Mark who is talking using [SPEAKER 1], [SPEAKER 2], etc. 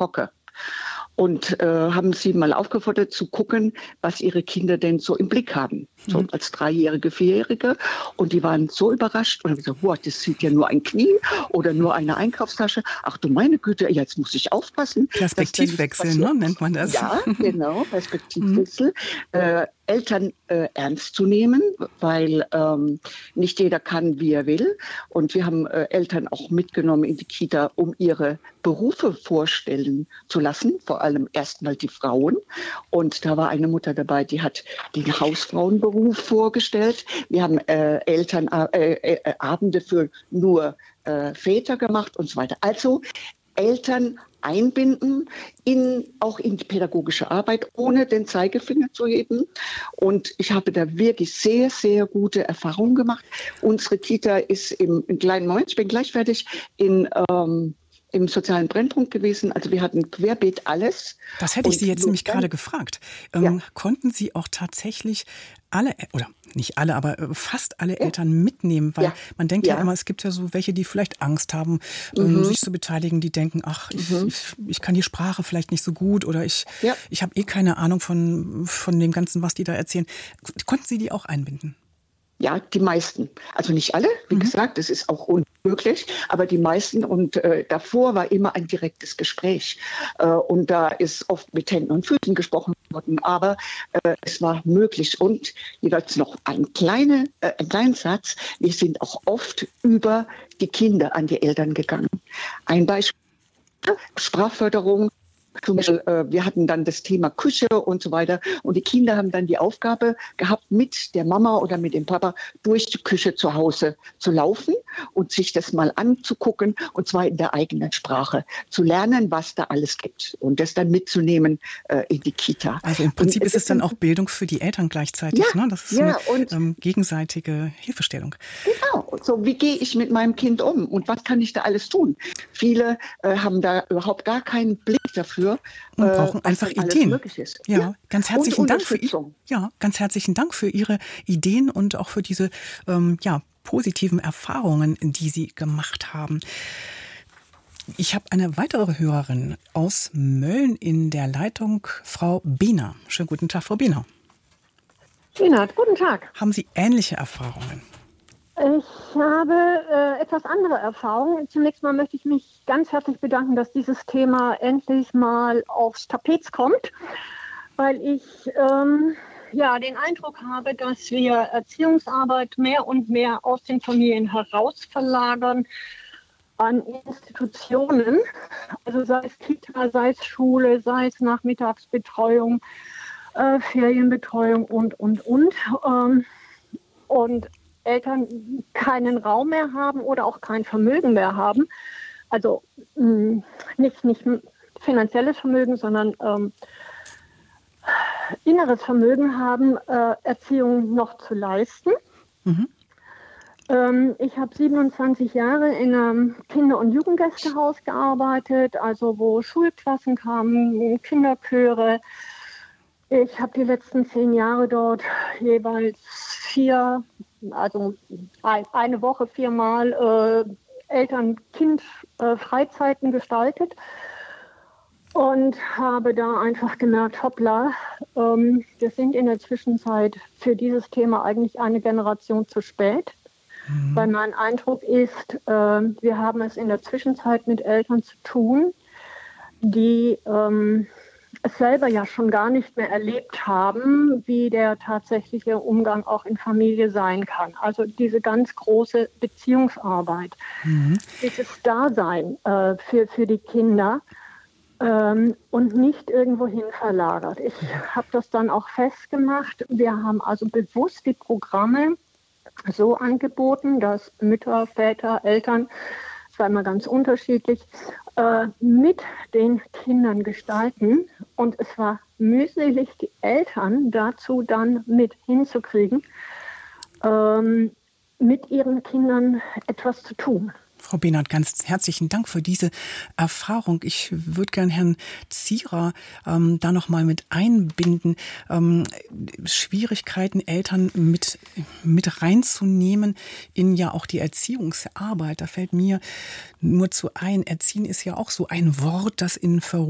[SPEAKER 1] Hocke. Und haben sie mal aufgefordert zu gucken, was ihre Kinder denn so im Blick haben. So als 3-Jährige, 4-Jährige. Und die waren so überrascht und haben gesagt, wow, das sieht ja nur ein Knie oder nur eine Einkaufstasche. Ach du meine Güte, jetzt muss ich aufpassen.
[SPEAKER 2] Perspektivwechsel, ne, nennt man das.
[SPEAKER 1] Ja, genau, Perspektivwechsel. Eltern ernst zu nehmen, weil nicht jeder kann, wie er will. Und wir haben Eltern auch mitgenommen in die Kita, um ihre Berufe vorstellen zu lassen, vor allem erstmal die Frauen. Und da war eine Mutter dabei, die hat den Hausfrauenberuf vorgestellt. Wir haben Abende für nur Väter gemacht und so weiter. Also Eltern einbinden, auch in die pädagogische Arbeit, ohne den Zeigefinger zu heben. Und ich habe da wirklich sehr, sehr gute Erfahrungen gemacht. Unsere Kita ist im kleinen Moment, ich bin gleich fertig, im sozialen Brennpunkt gewesen. Also wir hatten querbeet alles.
[SPEAKER 2] Das hätte ich Sie jetzt nämlich gerade gefragt. Konnten Sie auch tatsächlich alle, oder nicht alle, aber fast alle Eltern mitnehmen? Weil man denkt ja immer, es gibt ja so welche, die vielleicht Angst haben, sich zu beteiligen, die denken, ach, ich kann die Sprache vielleicht nicht so gut oder ich habe eh keine Ahnung von dem Ganzen, was die da erzählen. Konnten Sie die auch einbinden?
[SPEAKER 1] Ja, die meisten. Also nicht alle, wie gesagt, das ist auch unmöglich, aber die meisten. Und davor war immer ein direktes Gespräch. Und da ist oft mit Händen und Füßen gesprochen worden, aber es war möglich. Und jeweils noch ein kleiner Satz, wir sind auch oft über die Kinder an die Eltern gegangen. Ein Beispiel, Sprachförderung. Zum Beispiel, wir hatten dann das Thema Küche und so weiter und die Kinder haben dann die Aufgabe gehabt, mit der Mama oder mit dem Papa durch die Küche zu Hause zu laufen und sich das mal anzugucken und zwar in der eigenen Sprache, zu lernen, was da alles gibt und das dann mitzunehmen in die Kita.
[SPEAKER 2] Also im Prinzip ist es dann auch Bildung für die Eltern gleichzeitig, ne? Das ist so eine gegenseitige Hilfestellung.
[SPEAKER 1] Genau, so wie gehe ich mit meinem Kind um und was kann ich da alles tun? Viele haben da überhaupt gar keinen Blick dafür. Und
[SPEAKER 2] brauchen einfach Ideen.
[SPEAKER 1] Ja,
[SPEAKER 2] ganz herzlichen Dank ganz herzlichen Dank für Ihre Ideen und auch für diese positiven Erfahrungen, die Sie gemacht haben. Ich habe eine weitere Hörerin aus Mölln in der Leitung, Frau Behner. Schönen guten Tag, Frau Behner.
[SPEAKER 3] Guten Tag.
[SPEAKER 2] Haben Sie ähnliche Erfahrungen?
[SPEAKER 3] Ich habe etwas andere Erfahrungen. Zunächst mal möchte ich mich ganz herzlich bedanken, dass dieses Thema endlich mal aufs Tapet kommt, weil ich den Eindruck habe, dass wir Erziehungsarbeit mehr und mehr aus den Familien heraus verlagern an Institutionen, also sei es Kita, sei es Schule, sei es Nachmittagsbetreuung, Ferienbetreuung und. Und Eltern keinen Raum mehr haben oder auch kein Vermögen mehr haben. Also nicht finanzielles Vermögen, sondern inneres Vermögen haben, Erziehung noch zu leisten. Ich habe 27 Jahre in einem Kinder- und Jugendgästehaus gearbeitet, also wo Schulklassen kamen, Kinderchöre. Ich habe die letzten 10 Jahre dort jeweils eine Woche 4-mal Eltern-Kind-Freizeiten gestaltet und habe da einfach gemerkt, hoppla, wir sind in der Zwischenzeit für dieses Thema eigentlich eine Generation zu spät. Weil mein Eindruck ist, wir haben es in der Zwischenzeit mit Eltern zu tun, die es selber ja schon gar nicht mehr erlebt haben, wie der tatsächliche Umgang auch in Familie sein kann. Also diese ganz große Beziehungsarbeit, dieses Dasein für die Kinder und nicht irgendwohin verlagert. Ich habe das dann auch festgemacht. Wir haben also bewusst die Programme so angeboten, dass Mütter, Väter, Eltern, es war immer ganz unterschiedlich, mit den Kindern gestalten. Und es war mühselig, die Eltern dazu dann mit hinzukriegen, mit ihren Kindern etwas zu tun.
[SPEAKER 2] Frau Behnert, ganz herzlichen Dank für diese Erfahrung. Ich würde gern Herrn Zierer da noch mal mit einbinden, Schwierigkeiten Eltern mit reinzunehmen in ja auch die Erziehungsarbeit. Da fällt mir nur zu ein, Erziehen ist ja auch so ein Wort, das in